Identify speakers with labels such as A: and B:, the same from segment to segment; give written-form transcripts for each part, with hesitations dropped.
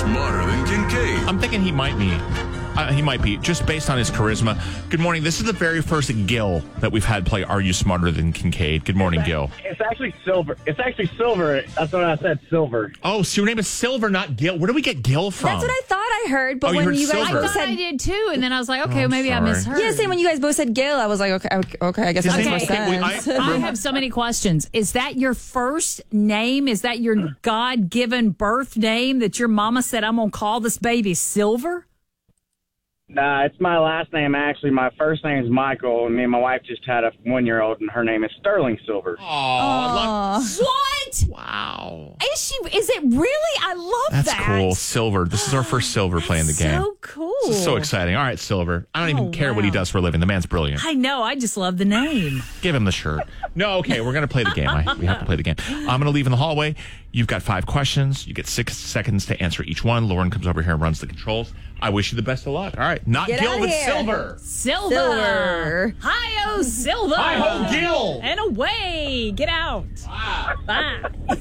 A: smarter than Kincaid?
B: I'm thinking he might be. He might be, just based on his charisma. Good morning. This is the very first Gil that we've had play Are You Smarter Than Kincaid? Good morning, Gil.
C: It's actually Silver. That's what I said, Silver.
B: Oh, so your name is Silver, not Gil. Where do we get Gil from?
D: That's what I thought I heard, but
B: Oh, you
D: when
B: heard
D: you guys
B: Silver.
D: both
E: I thought
D: said
E: I did too, and then I was like, okay,
B: I'm
E: maybe I
B: sorry.
E: misheard.
D: yeah, same when you guys both said Gil, I was like, okay, I guess that makes more sense.
E: I have so many questions. Is that your first name? Is that your God-given birth name that your mama said, I'm going to call this baby Silver?
C: Nah, it's my last name, actually. My first name is Michael, and me and my wife just had a 1-year-old, and her name is Sterling Silver.
E: What?
B: Wow.
E: Is it really? I love
B: That's
E: that.
B: cool. Silver. This is our first Silver playing the game.
E: So cool.
B: This is so exciting. All right, Silver. I don't even care what he
E: wow.
B: does for a living. The man's brilliant.
E: I know. I just love the name.
B: Give him the shirt. No, okay, we're going to play the game. We have to play the game. I'm going to leave in the hallway. You've got 5 questions. You get 6 seconds to answer each one. Lauren comes over here and runs the controls. I wish you the best of luck. All right, not
D: Get
B: Gil,
D: outta
B: but
D: here.
B: Silver.
E: Silver. Hi-oh, Silver.
B: Hi-ho, Gil.
E: And away. Get out. Bye.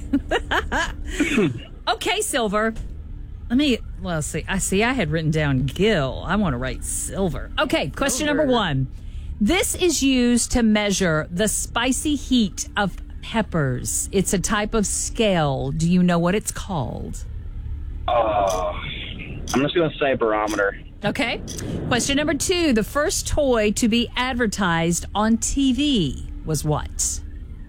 E: Okay, Silver. Let's see. I had written down Gil. I want to write Silver. Okay, question number 1. This is used to measure the spicy heat of peppers. It's a type of scale. Do you know what it's called?
C: I'm just going to say barometer.
E: Okay. Question number 2. The first toy to be advertised on TV was what?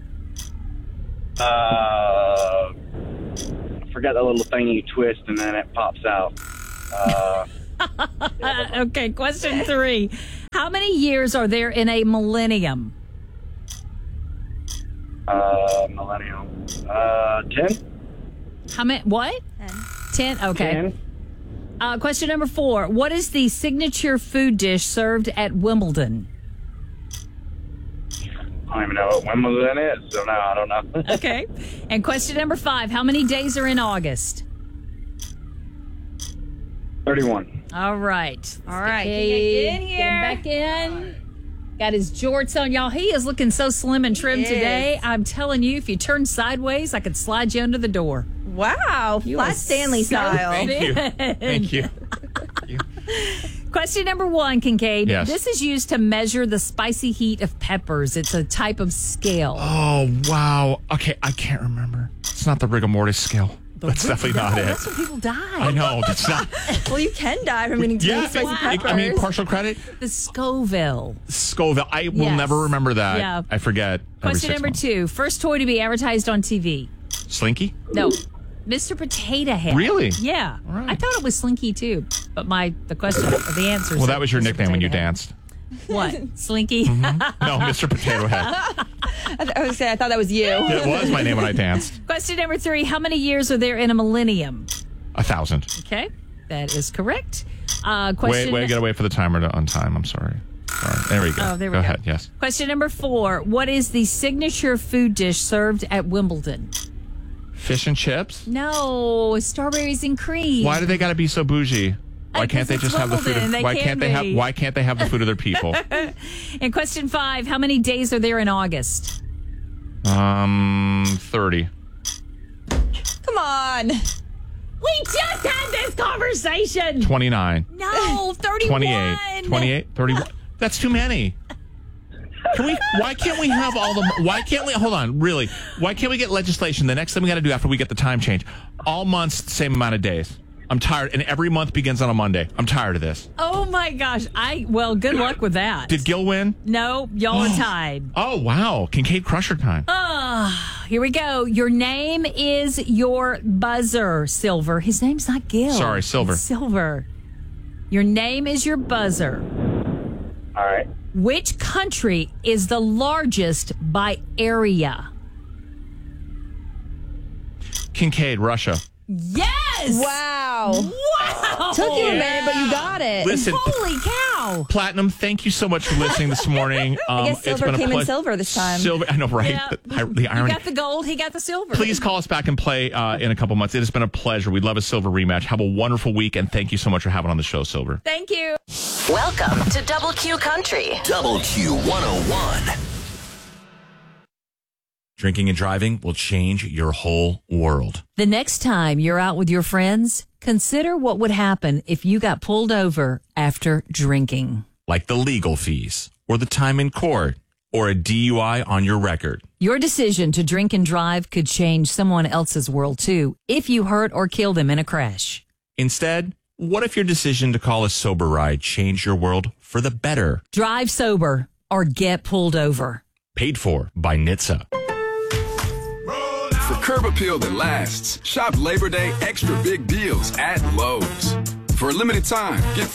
C: I forgot that little thing you twist, and then it pops out.
E: Okay, question 3. How many years are there in a millennium?
C: Millennium. 10?
E: How many? What? 10. Okay.
C: 10?
E: Question number 4. What is the signature food dish served at Wimbledon?
C: I don't even know what Wimbledon is, so no, I don't know.
E: Okay. And question number 5. How many days are in August?
C: 31.
E: All right.
D: All right,
E: Okay,
D: get in here.
E: Getting back in. Got his jorts on, y'all. He is looking so slim and trim
D: He
E: today.
D: is.
E: I'm telling you, if you turn sideways, I could slide you under the door.
D: Wow, flat Stanley style.
B: Thank you.
E: Question number 1, Kincaid.
B: Yes.
E: This is used to measure the spicy heat of peppers. It's a type of scale.
B: Oh, wow. Okay, I can't remember. It's not the rigor mortis scale. That's definitely not it.
E: That's when people die.
B: I know. That's not.
D: Well, you can die from eating too many spicy peppers.
B: I mean, partial credit.
E: The Scoville.
B: Scoville. I will
E: Yes.
B: never remember that.
E: Yeah.
B: I forget. every
E: Question
B: 6
E: number
B: months.
E: 2. First toy to be advertised on TV.
B: Slinky?
E: No. Mr. Potato Head.
B: Really?
E: Yeah.
B: All right.
E: I thought it was Slinky too, but the answer.
B: Well, that was your nickname when you danced.
E: What? Slinky?
B: No, Mr. Potato Head.
D: I thought that was you.
B: It was my name when I danced.
E: Question number 3. How many years are there in a millennium?
B: 1,000.
E: Okay. That is correct. Question.
B: Wait, I gotta wait for the timer to on time. I'm sorry. There we go.
E: Oh, there we
B: go
E: go.
B: ahead. Yes.
E: Question number 4. What is the signature food dish served at Wimbledon?
B: Fish and chips?
E: No, strawberries and cream.
B: Why do they gotta be so bougie? Why can't they
E: Because
B: just
E: it's
B: have the food?
E: Wimbledon. They
B: Why
E: can
B: can't they have?
E: be.
B: Why can't they have the food of their people?
E: And question 5. How many days are there in August?
B: 30.
D: Come on.
E: We just had this conversation.
B: 29.
E: No, 31.
B: 28. 28. 31. That's too many. Why can't we have all the, why can't we, hold on, really, why can't we get legislation, the next thing we got to do after we get the time change, all months, same amount of days? I'm tired, and every month begins on a Monday. I'm tired of this.
E: Oh my gosh. Well, good luck with that.
B: Did Gil win?
E: No, y'all are tied.
B: Oh, wow. Kincaid Crusher time.
E: Here we go. Your name is your buzzer, Silver. His name's not Gil.
B: Sorry, Silver.
E: It's Silver. Your name is your buzzer.
C: All right.
E: Which country is the largest by area?
B: Kincaid, Russia.
E: Yes!
D: Wow.
E: Wow!
D: Took you a minute, but you got it.
B: Listen,
E: Holy cow!
B: Platinum, thank you so much for listening this morning.
D: I guess Silver came in silver this time.
B: Silver, I know, right?
E: Yeah.
B: The
E: You
B: irony.
E: got the gold, he got the silver.
B: Please call us back and play in a couple months. It has been a pleasure. We'd love a silver rematch. Have a wonderful week, and thank you so much for having on the show, Silver.
E: Thank you.
F: Welcome to Double Q Country.
A: Double Q 101.
B: Drinking and driving will change your whole world.
E: The next time you're out with your friends, consider what would happen if you got pulled over after drinking.
B: Like the legal fees, or the time in court, or a DUI on your record.
E: Your decision to drink and drive could change someone else's world too, if you hurt or kill them in a crash.
B: Instead, what if your decision to call a sober ride changed your world for the better?
E: Drive sober or get pulled over.
B: Paid for by NHTSA.
A: For curb appeal that lasts, shop Labor Day extra big deals at Lowe's. For a limited time, get